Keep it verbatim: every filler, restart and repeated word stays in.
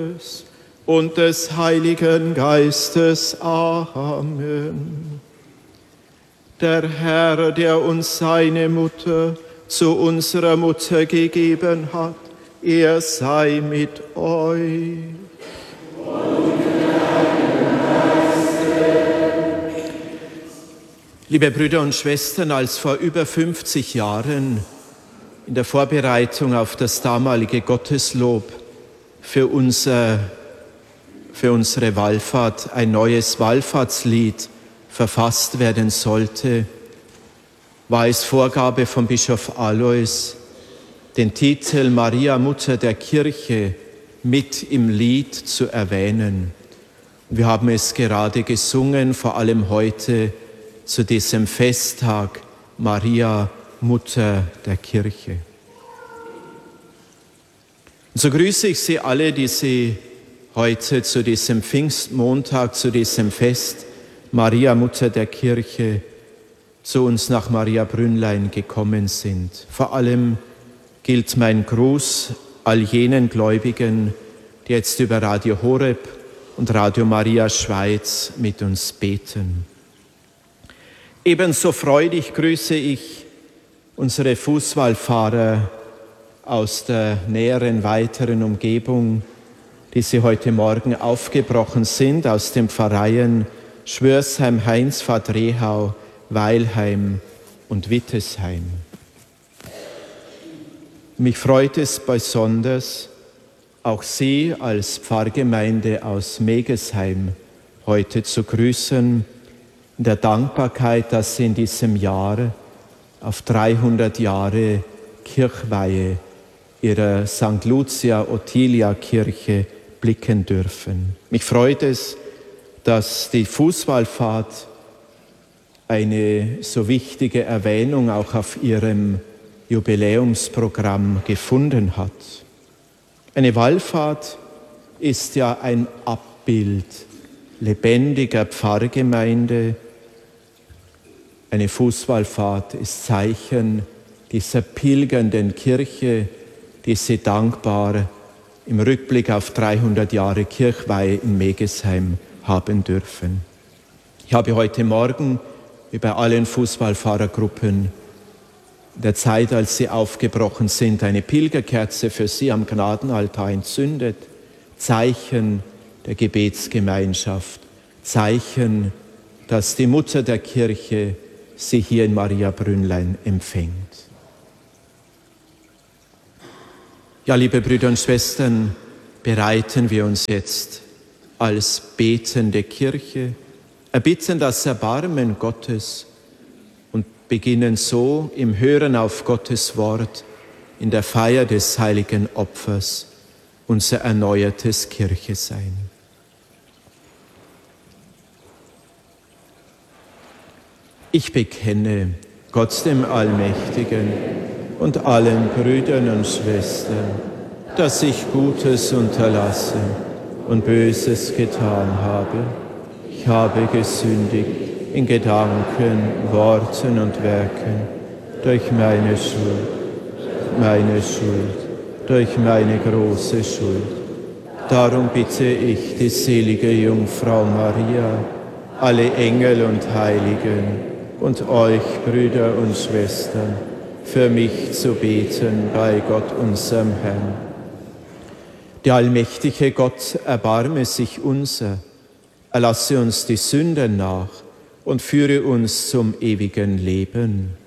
und des Heiligen Geistes. Amen. Der Herr, der uns seine Mutter zu unserer Mutter gegeben hat, er sei mit euch. Liebe Brüder und Schwestern, als vor über fünfzig Jahren in der Vorbereitung auf das damalige Gotteslob für, unser, für unsere Wallfahrt ein neues Wallfahrtslied verfasst werden sollte, war es Vorgabe von Bischof Alois, den Titel Maria, Mutter der Kirche, mit im Lied zu erwähnen. Wir haben es gerade gesungen, vor allem heute zu diesem Festtag Maria, Mutter der Kirche. Und so grüße ich Sie alle, die Sie heute zu diesem Pfingstmontag, zu diesem Fest Maria, Mutter der Kirche, zu uns nach Maria Brünnlein gekommen sind. Vor allem gilt mein Gruß all jenen Gläubigen, die jetzt über Radio Horeb und Radio Maria Schweiz mit uns beten. Ebenso freudig grüße ich unsere Fußwallfahrer aus der näheren, weiteren Umgebung, die sie heute Morgen aufgebrochen sind aus den Pfarreien Schwörsheim, Hainsfahrt, Rehau, Weilheim und Wittesheim. Mich freut es besonders, auch Sie als Pfarrgemeinde aus Megesheim heute zu grüßen, in der Dankbarkeit, dass Sie in diesem Jahr auf dreihundert Jahre Kirchweihe Ihrer Sankt Lucia Ottilia Kirche blicken dürfen. Mich freut es, dass die Fußwallfahrt eine so wichtige Erwähnung auch auf ihrem Jubiläumsprogramm gefunden hat. Eine Wallfahrt ist ja ein Abbild lebendiger Pfarrgemeinde. Eine Fußwallfahrt ist Zeichen dieser pilgernden Kirche, die sie dankbar im Rückblick auf dreihundert Jahre Kirchweihe in Megesheim haben dürfen. Ich habe heute Morgen wie bei allen Fußballfahrergruppen in der Zeit, als sie aufgebrochen sind, eine Pilgerkerze für sie am Gnadenaltar entzündet. Zeichen der Gebetsgemeinschaft, Zeichen, dass die Mutter der Kirche sie hier in Maria Brünnlein empfängt. Ja, liebe Brüder und Schwestern, bereiten wir uns jetzt als betende Kirche, erbitten das Erbarmen Gottes und beginnen so im Hören auf Gottes Wort in der Feier des heiligen Opfers unser erneuertes Kirchesein. Ich bekenne Gott dem Allmächtigen und allen Brüdern und Schwestern, dass ich Gutes unterlassen und Böses getan habe. Ich habe gesündigt in Gedanken, Worten und Werken, durch meine Schuld, meine Schuld, durch meine große Schuld. Darum bitte ich die selige Jungfrau Maria, alle Engel und Heiligen und euch, Brüder und Schwestern, für mich zu beten bei Gott, unserem Herrn. Der allmächtige Gott erbarme sich unser, erlasse uns die Sünden nach und führe uns zum ewigen Leben.